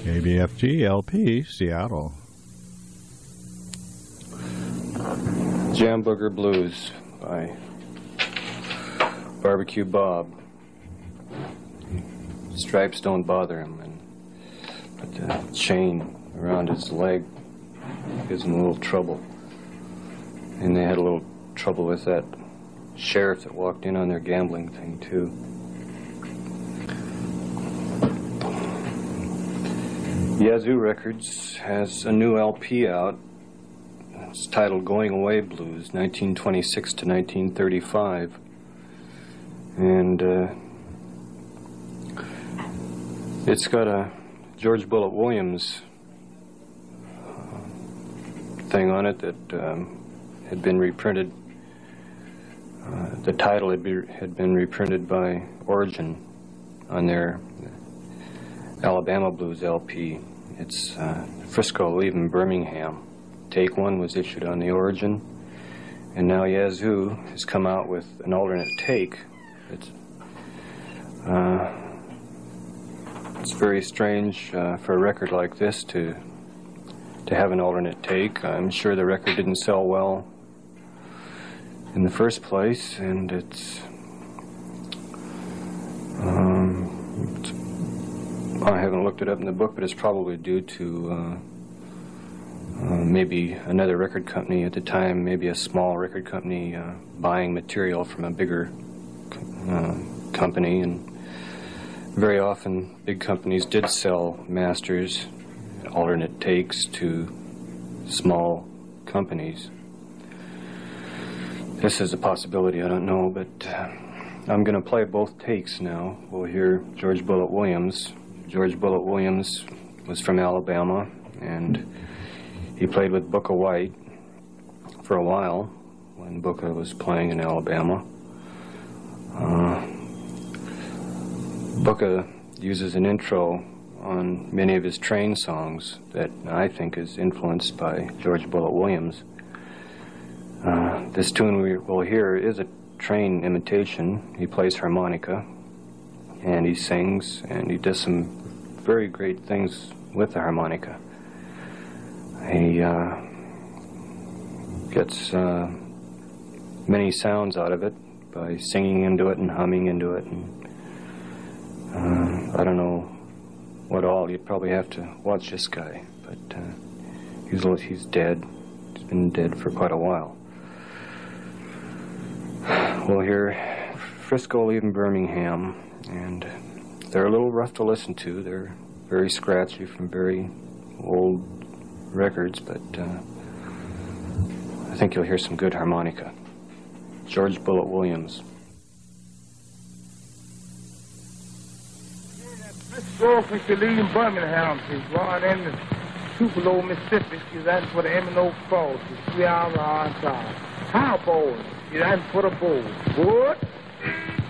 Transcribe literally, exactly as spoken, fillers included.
K B F G L P, Seattle. Jam Booger Blues by Barbecue Bob. Stripes don't bother him, and but the chain around his leg gives him a little trouble. And they had a little trouble with that sheriff that walked in on their gambling thing, too. Yazoo Records has a new L P out. It's titled Going Away Blues, nineteen twenty-six to nineteen thirty-five. And uh, it's got a George Bullitt Williams uh, thing on it that um, had been reprinted. Uh, the title had, be, had been reprinted by Origin on their Alabama Blues L P. It's uh, Frisco, Leaving Birmingham. Take One was issued on the Origin, and now Yazoo has come out with an alternate take. It's, uh, it's very strange uh, for a record like this to to have an alternate take. I'm sure the record didn't sell well in the first place, and it's, um, it's I haven't looked it up in the book, but it's probably due to uh, uh, maybe another record company at the time, maybe a small record company uh, buying material from a bigger uh, company. And very often big companies did sell masters, alternate takes, to small companies. This is a possibility, I don't know, but uh, I'm going to play both takes now. We'll hear George Bullitt Williams. George Bullitt Williams was from Alabama, and he played with Booker White for a while when Booker was playing in Alabama. Uh, Booker uses an intro on many of his train songs that I think is influenced by George Bullitt Williams. Uh, this tune we will hear is a train imitation. He plays harmonica, and he sings, and he does some very great things with the harmonica. He uh, gets uh, many sounds out of it by singing into it and humming into it. And, uh, I don't know what all. You'd probably have to watch this guy, but uh, he's, he's dead. He's been dead for quite a while. We'll hear Frisco, Leaving Birmingham, and they're a little rough to listen to. They're very scratchy from very old records, but uh, I think you'll hear some good harmonica. George Bullitt Williams. Frisco, Frisco, leaving Birmingham, she's right in the Tupelo, Mississippi. She's asking for the M and O Cross. She's three hours on time. How bold? She's asking for the bowl. What?